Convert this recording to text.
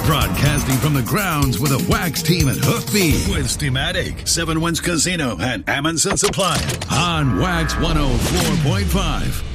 Broadcasting from the grounds with a Wax team at Hoofbeat with Steamatic, 7 Winds Casino, and Amundsen Supply on Wax 104.5.